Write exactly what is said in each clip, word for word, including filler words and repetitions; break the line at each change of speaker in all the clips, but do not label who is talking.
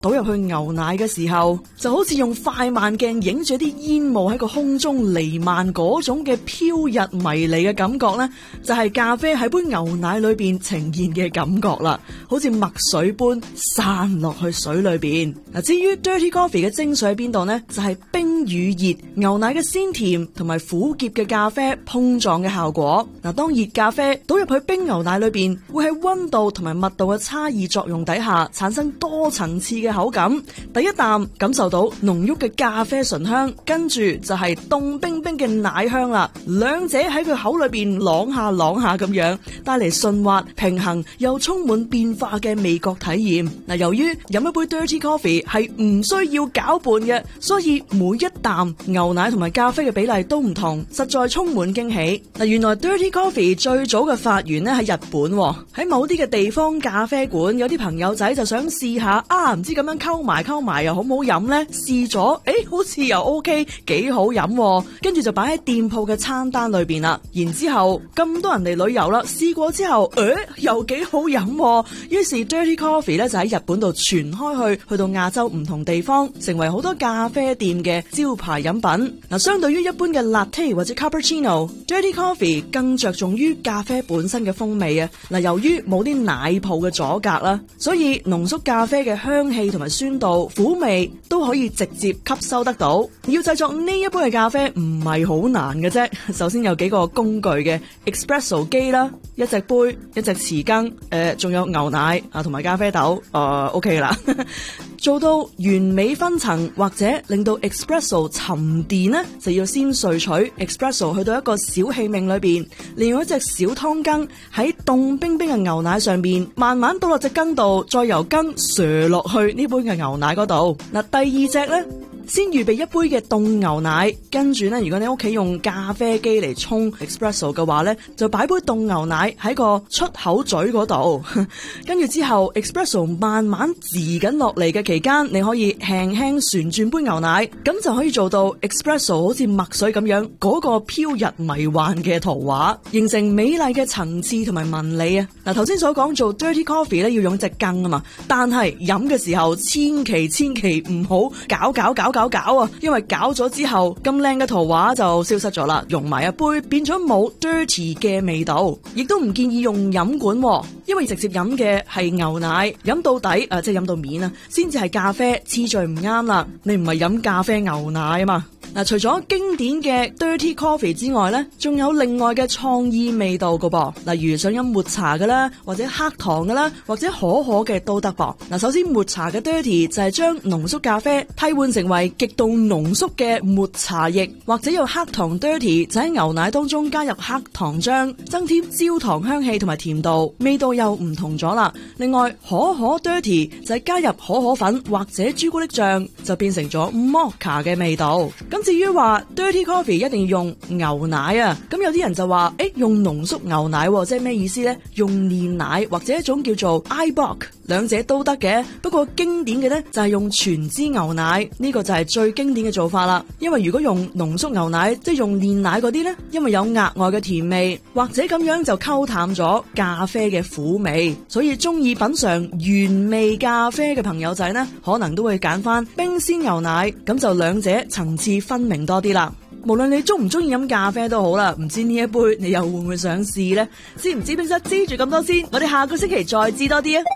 倒入去牛奶嘅時候，就好似用快慢鏡影住啲煙霧喺個空中彌漫嗰種嘅飄逸迷離嘅感覺呢，就係咖啡喺杯牛奶裏邊呈現嘅感覺啦，好似墨水般散落去水裏邊。嗱，至於 Dirty Coffee 嘅精髓喺邊度呢？就係冰與熱，牛奶嘅鮮甜同埋苦澀嘅咖啡碰撞嘅效果。嗱，當熱咖啡倒入去冰牛奶裏邊，會喺溫度同埋密度嘅差異作用底下產生多層次嘅口感。第一啖感受到濃郁嘅咖啡醇香，跟住就係凍冰冰嘅奶香啦。兩者喺佢口裏邊啷下啷下咁樣，帶嚟順滑、平衡又充滿變化嘅味覺體驗。嗱，由於飲一杯 Dirty Coffee 係唔需要攪拌嘅，所以每一啖牛奶同埋咖啡嘅比例都唔同，實在充滿驚喜。嗱，原來 Dirty Coffee 最早嘅發源咧喺日本，喺某啲嘅地方咖啡館，有啲朋友仔就想試下啊，唔知咁樣溝埋溝埋又好唔好飲呢？試咗，誒，好似又 OK，幾好飲，跟住就擺喺店鋪嘅餐單裏邊啦。然之後咁多人嚟旅遊啦，試過之後，誒，又幾好飲，於是 Dirty Coffee 咧就喺日本度傳開去，去到亞洲唔同地方，成為好多咖啡店嘅招牌飲品。嗱，相對於一般嘅 Latte 或者 Cappuccino，Dirty Coffee 更着重於咖啡本身嘅風味啊。嗱，由於冇啲奶泡嘅阻隔啦，所以濃縮咖啡嘅香氣同埋酸度、苦味都可以直接吸收得到。要製作呢一杯嘅咖啡唔係好難嘅啫，首先有幾個工具嘅 Espresso 機啦，一隻杯、一隻匙羹，誒、呃，仲有牛奶啊，同埋咖啡豆，誒、呃、，OK 啦。做到完美分層或者令到 Espresso 沉澱呢，就要先萃取 Espresso 去到一個小器皿裏邊，利用一隻小湯羹喺凍冰冰嘅牛奶上邊，慢慢倒落隻羹度，再由羹瀡落去呢杯嘅牛奶嗰度。嗱，第二隻呢，先預備一杯嘅凍牛奶，跟住呢，如果你屋企用咖啡機嚟沖 Espresso 嘅話呢，就擺杯凍牛奶喺個出口嘴嗰度，跟住之後 Espresso 慢慢滋緊落嚟嘅期間，你可以輕輕旋轉杯牛奶，咁就可以做到 Espresso 好似墨水咁樣嗰個飄逸迷幻嘅圖畫，形成美麗嘅層次同埋紋理啊！嗱，頭先所講做 Dirty Coffee 咧要用隻羹啊嘛，但係飲嘅時候千祈千祈唔好搞搞搞搞搞啊，因為搞咗之後咁靚嘅圖畫就消失咗啦，溶埋一杯變咗冇 dirty 嘅味道，亦都唔建議用飲管，因為直接飲嘅係牛奶，飲到底誒，即係飲到面啊，先至係咖啡，次序唔啱啦，你唔係飲咖啡牛奶啊嘛。嗱，除咗經典嘅 Dirty Coffee 之外咧，仲有另外嘅創意味道噶噃，例如想飲抹茶嘅啦，或者黑糖嘅啦，或者可可嘅都得噃。嗱，首先抹茶嘅 Dirty 就係將濃縮咖啡替換成為極度濃縮嘅抹茶液，或者用黑糖 Dirty 就喺牛奶當中加入黑糖漿，增添焦糖香氣同埋甜度，味道又唔同咗啦。另外可可 Dirty 就係加入可可粉或者朱古力醬，就變成咗 Mocha 嘅味道。咁至於話 Dirty Coffee 一定要用牛奶啊，咁有啲人就話誒，用濃縮牛奶即係咩意思呢？用煉奶或者一種叫做 iBock， 兩者都得嘅，不過經典嘅呢就係用全脂牛奶，呢個就係最經典嘅做法啦。因為如果用濃縮牛奶即係用煉奶嗰啲呢，因為有額外嘅甜味，或者咁樣就溝淡咗咖啡嘅苦味，所以中意品嘗原味咖啡嘅朋友仔呢，可能都會揀翻冰鮮牛奶，咁就兩者層次分明多啲啦。無論你中唔中意飲咖啡都好啦，唔知呢一杯你又會唔會想試呢？知唔知冰室知住咁多先，我哋下個星期再知多啲啊！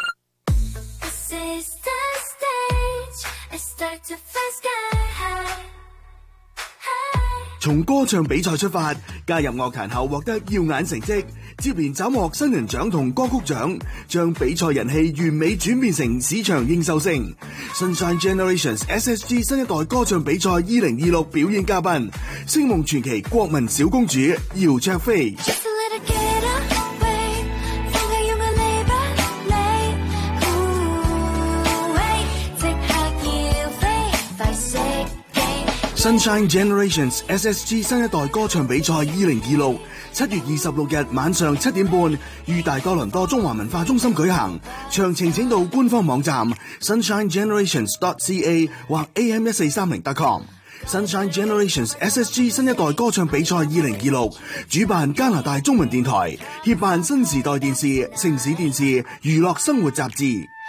從歌唱比賽出發，加入樂壇後獲得耀眼成績，接連斬獲新人獎同歌曲獎，將比賽人氣完美轉變成市場認受性。Sunshine Generations S S G 新一代歌唱比賽二零二六表演嘉賓，星夢傳奇國民小公主姚焯菲。Sunshine Generations S S G 新一代歌唱比賽二零二六，七月二十六日晚上七點半，於大多倫多中華文化中心舉行。詳情請到官方網站 sunshine generations dot c a 或 a m 一四三零 dot com。Sunshine Generations S S G 新一代歌唱比賽二零二六，主辦加拿大中文電台，協辦新時代電視、城市電視、娛樂生活雜誌。